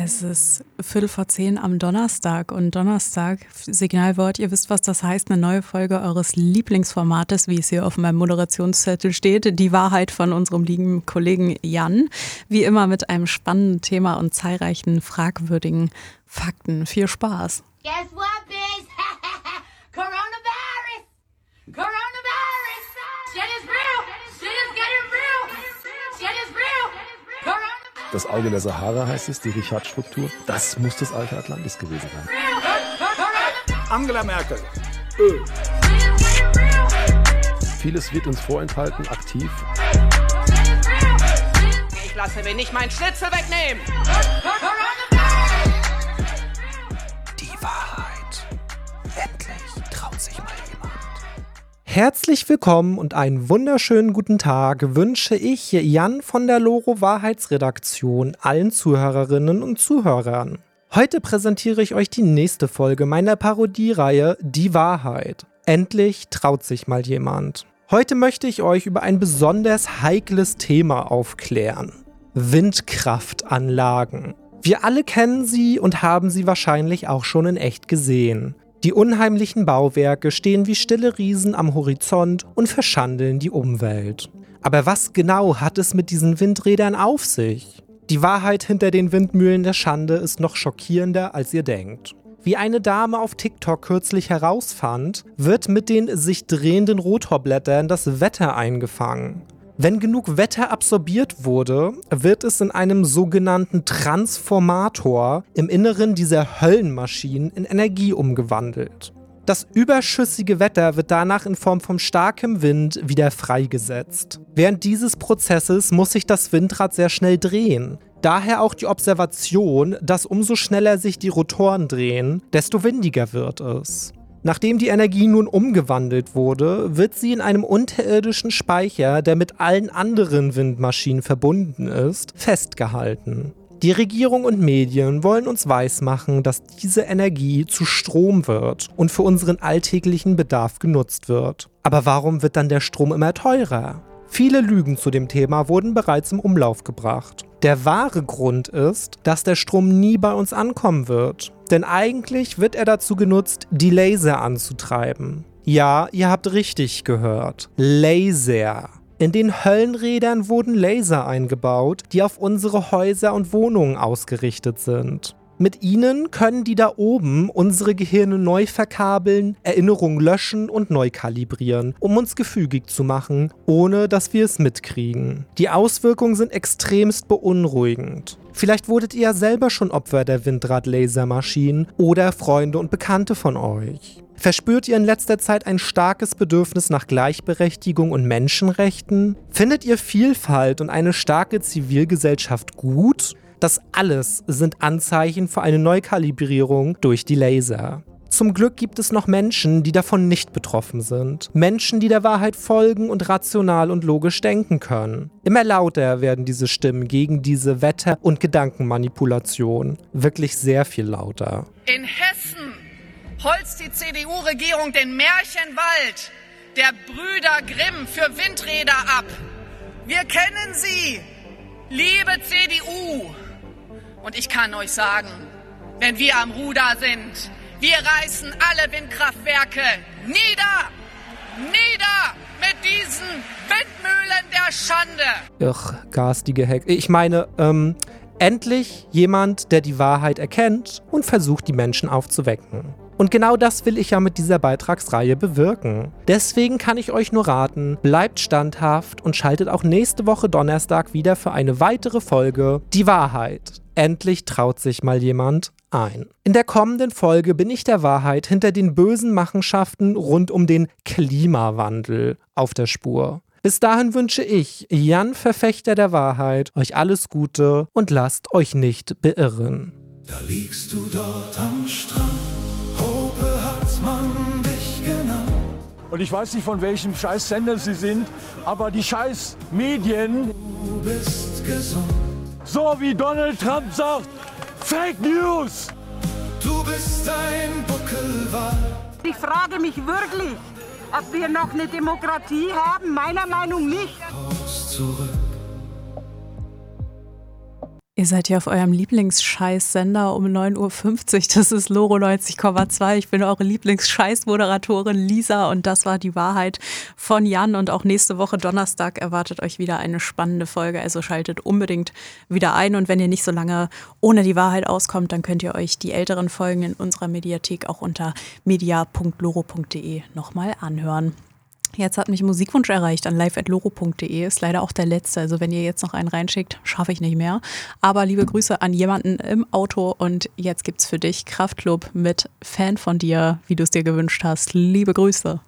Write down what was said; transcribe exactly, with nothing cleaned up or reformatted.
Es ist Viertel vor zehn am Donnerstag und Donnerstag, Signalwort, ihr wisst, was das heißt, eine neue Folge eures Lieblingsformates, wie es hier auf meinem Moderationszettel steht, die Wahrheit von unserem lieben Kollegen Jan, wie immer mit einem spannenden Thema und zahlreichen fragwürdigen Fakten. Viel Spaß! Guess what, bitch? Coronavirus! Coronavirus! Shit is real! Shit is getting real! Shit is real! Coronavirus! Das Auge der Sahara heißt es, die Richard-Struktur. Das muss das alte Atlantis gewesen sein. Angela Merkel. Öl. Vieles wird uns vorenthalten, aktiv. Ich lasse mir nicht meinen Schnitzel wegnehmen. Die Wahrheit. Endlich traut sich mal jemand. Herzlich willkommen und einen wunderschönen guten Tag wünsche ich Jan von der Loro Wahrheitsredaktion allen Zuhörerinnen und Zuhörern. Heute präsentiere ich euch die nächste Folge meiner Parodiereihe Die Wahrheit. Endlich traut sich mal jemand. Heute möchte ich euch über ein besonders heikles Thema aufklären. Windkraftanlagen. Wir alle kennen sie und haben sie wahrscheinlich auch schon in echt gesehen. Die unheimlichen Bauwerke stehen wie stille Riesen am Horizont und verschandeln die Umwelt. Aber was genau hat es mit diesen Windrädern auf sich? Die Wahrheit hinter den Windmühlen der Schande ist noch schockierender, als ihr denkt. Wie eine Dame auf TikTok kürzlich herausfand, wird mit den sich drehenden Rotorblättern das Wetter eingefangen. Wenn genug Wetter absorbiert wurde, wird es in einem sogenannten Transformator im Inneren dieser Höllenmaschinen in Energie umgewandelt. Das überschüssige Wetter wird danach in Form von starkem Wind wieder freigesetzt. Während dieses Prozesses muss sich das Windrad sehr schnell drehen. Daher auch die Observation, dass umso schneller sich die Rotoren drehen, desto windiger wird es. Nachdem die Energie nun umgewandelt wurde, wird sie in einem unterirdischen Speicher, der mit allen anderen Windmaschinen verbunden ist, festgehalten. Die Regierung und Medien wollen uns weismachen, dass diese Energie zu Strom wird und für unseren alltäglichen Bedarf genutzt wird. Aber warum wird dann der Strom immer teurer? Viele Lügen zu dem Thema wurden bereits im Umlauf gebracht. Der wahre Grund ist, dass der Strom nie bei uns ankommen wird. Denn eigentlich wird er dazu genutzt, die Laser anzutreiben. Ja, ihr habt richtig gehört. Laser. In den Höllenrädern wurden Laser eingebaut, die auf unsere Häuser und Wohnungen ausgerichtet sind. Mit ihnen können die da oben unsere Gehirne neu verkabeln, Erinnerungen löschen und neu kalibrieren, um uns gefügig zu machen, ohne dass wir es mitkriegen. Die Auswirkungen sind extremst beunruhigend. Vielleicht wurdet ihr ja selber schon Opfer der Windrad-Lasermaschinen oder Freunde und Bekannte von euch. Verspürt ihr in letzter Zeit ein starkes Bedürfnis nach Gleichberechtigung und Menschenrechten? Findet ihr Vielfalt und eine starke Zivilgesellschaft gut? Das alles sind Anzeichen für eine Neukalibrierung durch die Laser. Zum Glück gibt es noch Menschen, die davon nicht betroffen sind. Menschen, die der Wahrheit folgen und rational und logisch denken können. Immer lauter werden diese Stimmen gegen diese Wetter- und Gedankenmanipulation. Wirklich sehr viel lauter. In Hessen holzt die C D U-Regierung den Märchenwald der Brüder Grimm für Windräder ab. Wir kennen sie, liebe C D U. Und ich kann euch sagen, wenn wir am Ruder sind, wir reißen alle Windkraftwerke nieder, nieder mit diesen Windmühlen der Schande. Ach, garstige Heck. Ich meine, ähm, endlich jemand, der die Wahrheit erkennt und versucht, die Menschen aufzuwecken. Und genau das will ich ja mit dieser Beitragsreihe bewirken. Deswegen kann ich euch nur raten, bleibt standhaft und schaltet auch nächste Woche Donnerstag wieder für eine weitere Folge Die Wahrheit. Endlich traut sich mal jemand ein. In der kommenden Folge bin ich der Wahrheit hinter den bösen Machenschaften rund um den Klimawandel auf der Spur. Bis dahin wünsche ich, Jan Verfechter der Wahrheit, euch alles Gute und lasst euch nicht beirren. Da liegst du dort am Strand, Hope hat man dich genannt. Und ich weiß nicht, von welchem Scheiß-Sender sie sind, aber die Scheiß-Medien, Du bist gesund, so wie Donald Trump sagt, Fake News! du bist ein Buckelwal. Ich frage mich wirklich, ob wir noch eine Demokratie haben. Meiner Meinung nicht. Haus zurück. Ihr seid hier auf eurem Lieblingsscheiß-Sender um neun Uhr fünfzig. Das ist Loro neunzig Komma zwei. Ich bin eure Lieblingsscheiß-Moderatorin Lisa und das war die Wahrheit von Jan. Und auch nächste Woche Donnerstag erwartet euch wieder eine spannende Folge. Also schaltet unbedingt wieder ein. Und wenn ihr nicht so lange ohne die Wahrheit auskommt, dann könnt ihr euch die älteren Folgen in unserer Mediathek auch unter media punkt loro punkt de nochmal anhören. Jetzt hat mich Musikwunsch erreicht an live at loro punkt de, ist leider auch der letzte. Also wenn ihr jetzt noch einen reinschickt, schaffe ich nicht mehr. Aber liebe Grüße an jemanden im Auto und jetzt gibt's für dich Kraftklub mit Fan von dir, wie du es dir gewünscht hast. Liebe Grüße.